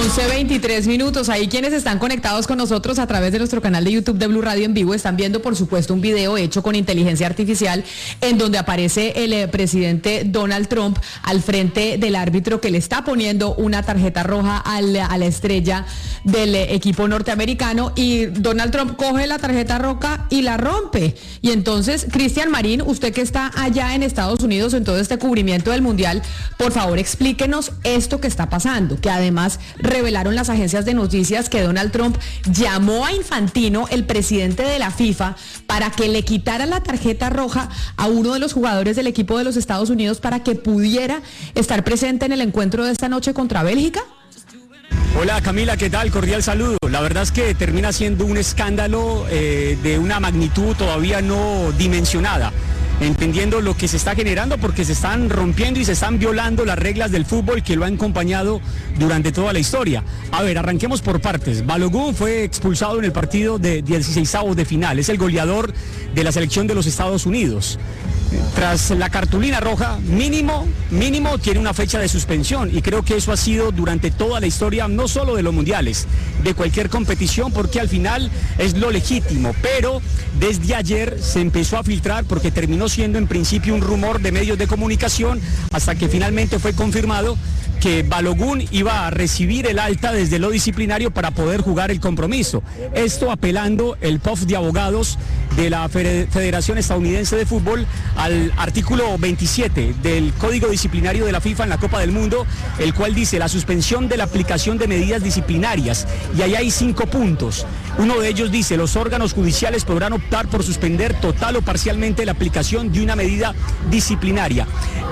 11:23. Ahí quienes están conectados con nosotros a través de nuestro canal de YouTube de Blue Radio en vivo están viendo, por supuesto, un video hecho con inteligencia artificial en donde aparece el presidente Donald Trump al frente del árbitro que le está poniendo una tarjeta roja a la estrella del equipo norteamericano, y Donald Trump coge la tarjeta roja y la rompe. Y entonces, Cristian Marín, usted que está allá en Estados Unidos en todo este cubrimiento del Mundial, por favor explíquenos esto que está pasando, que además revelaron las agencias de noticias que Donald Trump llamó a Infantino, el presidente de la FIFA, para que le quitara la tarjeta roja a uno de los jugadores del equipo de los Estados Unidos para que pudiera estar presente en el encuentro de esta noche contra Bélgica. Hola Camila, ¿qué tal? Cordial saludo. La verdad es que termina siendo un escándalo de una magnitud todavía no dimensionada, entendiendo lo que se está generando, porque se están rompiendo y se están violando las reglas del fútbol que lo han acompañado durante toda la historia. A ver, arranquemos por partes. Balogun fue expulsado en el partido de 16avos de final, es el goleador de la selección de los Estados Unidos. Tras la cartulina roja, mínimo tiene una fecha de suspensión, y creo que eso ha sido durante toda la historia, no solo de los mundiales, de cualquier competición, porque al final es lo legítimo. Pero desde ayer se empezó a filtrar, porque terminó siendo en principio un rumor de medios de comunicación, hasta que finalmente fue confirmado que Balogun iba a recibir el alta desde lo disciplinario para poder jugar el compromiso. Esto apelando el POF de abogados de la Federación Estadounidense de Fútbol al artículo 27 del Código Disciplinario de la FIFA en la Copa del Mundo, el cual dice la suspensión de la aplicación de medidas disciplinarias, y ahí hay 5 puntos. Uno de ellos dice: los órganos judiciales podrán optar por suspender total o parcialmente la aplicación de una medida disciplinaria.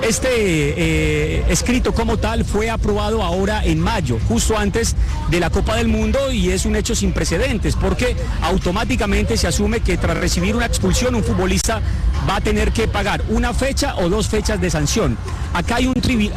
Este escrito como tal fue aprobado ahora en mayo, justo antes de la Copa del Mundo, y es un hecho sin precedentes, porque automáticamente se asume que tras recibir una expulsión un futbolista va a tener que pagar una fecha o 2 fechas de sanción. Acá hay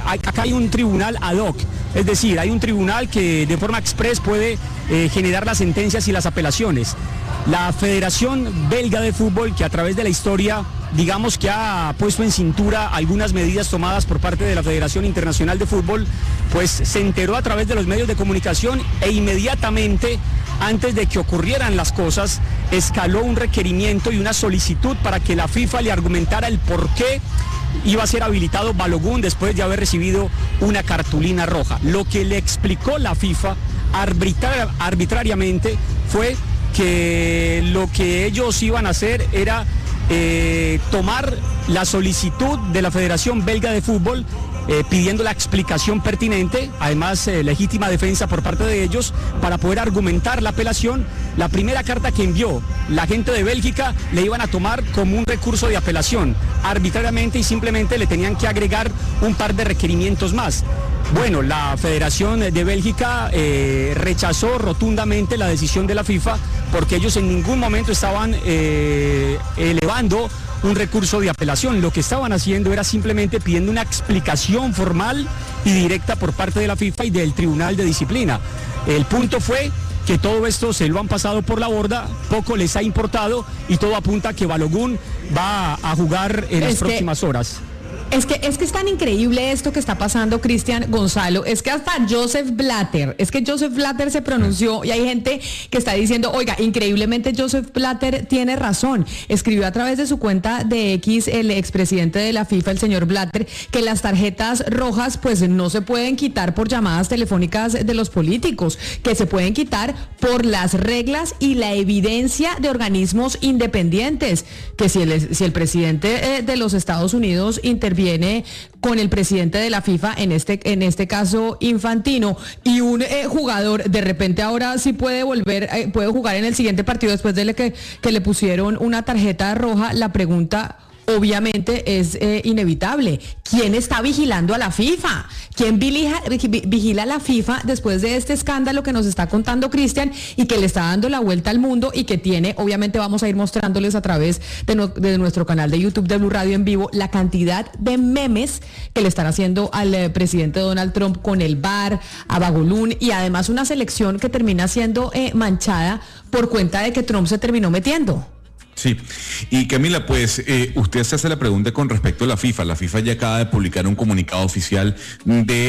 un tribunal ad hoc, es decir, hay un tribunal que de forma express puede generar las sentencias y las apelaciones. La Federación Belga de Fútbol, que a través de la historia, digamos que ha puesto en cintura algunas medidas tomadas por parte de la Federación Internacional de Fútbol, pues se enteró a través de los medios de comunicación, e inmediatamente, antes de que ocurrieran las cosas, escaló un requerimiento y una solicitud para que la FIFA le argumentara el por qué iba a ser habilitado Balogun después de haber recibido una cartulina roja. Lo que le explicó la FIFA arbitrariamente fue que lo que ellos iban a hacer era tomar la solicitud de la Federación Belga de Fútbol, pidiendo la explicación pertinente, además legítima defensa por parte de ellos, para poder argumentar la apelación. La primera carta que envió la gente de Bélgica le iban a tomar como un recurso de apelación arbitrariamente, y simplemente le tenían que agregar un par de requerimientos más. Bueno, la Federación de Bélgica rechazó rotundamente la decisión de la FIFA, porque ellos en ningún momento estaban elevando un recurso de apelación. Lo que estaban haciendo era simplemente pidiendo una explicación formal y directa por parte de la FIFA y del Tribunal de Disciplina. El punto fue que todo esto se lo han pasado por la borda, poco les ha importado, y todo apunta a que Balogun va a jugar en las próximas horas. Es que es tan increíble esto que está pasando, Cristian, Gonzalo. Es que hasta Joseph Blatter se pronunció, y hay gente que está diciendo, oiga, increíblemente Joseph Blatter tiene razón. Escribió a través de su cuenta de X el expresidente de la FIFA, el señor Blatter, que las tarjetas rojas pues no se pueden quitar por llamadas telefónicas de los políticos, que se pueden quitar por las reglas y la evidencia de organismos independientes, que si el presidente de los Estados Unidos interviene con el presidente de la FIFA, en este caso Infantino, y un jugador de repente ahora sí puede puede jugar en el siguiente partido después de que le pusieron una tarjeta roja, la pregunta obviamente es inevitable: ¿quién está vigilando a la FIFA? ¿Quién vigila a la FIFA después de este escándalo que nos está contando Cristian, y que le está dando la vuelta al mundo, y que tiene, obviamente vamos a ir mostrándoles a través de nuestro canal de YouTube de Blue Radio en vivo, la cantidad de memes que le están haciendo al presidente Donald Trump con el VAR, a Balogun, y además una selección que termina siendo manchada por cuenta de que Trump se terminó metiendo? Sí, y Camila, pues usted se hace la pregunta con respecto a la FIFA. La FIFA ya acaba de publicar un comunicado oficial de